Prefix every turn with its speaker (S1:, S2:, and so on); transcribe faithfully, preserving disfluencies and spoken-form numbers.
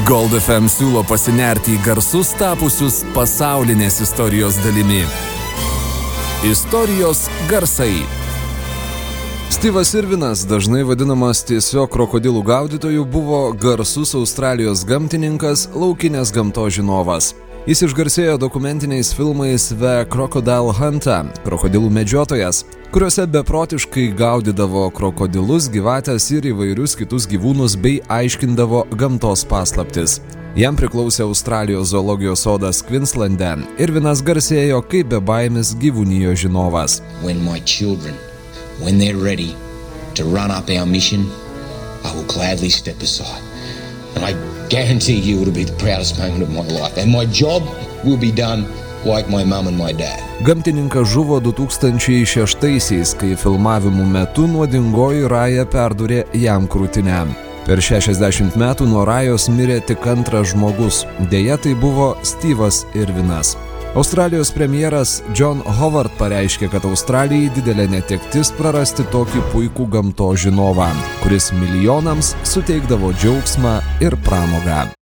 S1: Gold F M siūlo pasinerti į garsus tapusius pasaulinės istorijos dalimi. Istorijos garsai. Steve'as Irvinas, dažnai vadinamas tiesiog krokodilų gaudytoju, buvo garsus Australijos gamtininkas, laukinės gamtos žinovas. Jis išgarsėjo dokumentiniais filmais The Crocodile Hunter, krokodilų medžiotojas, kuriuose beprotiškai gaudydavo krokodilus, gyvates ir įvairius kitus gyvūnus bei aiškindavo gamtos paslaptis. Jam priklausė Australijos zoologijos sodas Queenslande. Irvinas garsėjo kaip bebaimis gyvūnijos žinovas.
S2: When my children, when they're ready to run up our mission, I will gladly step aside. And I guarantee you it'll be the proudest moment of my life. And my job will be done like my mum and my dad.
S1: Gamtininkas žuvo du tūkstančiai šeštaisiais, kai filmavimų metu nuodingoji Raja perdūrė jam krūtinę. Per šešiasdešimt metų nuo Rajos mirė tik antras žmogus. Deja, tai buvo Steve'as Irvinas. Australijos premjeras John Howard pareiškė, kad Australijai didelė netektis prarasti tokį puikų gamtos žinovą, kuris milijonams suteikdavo džiaugsmą ir pramogą.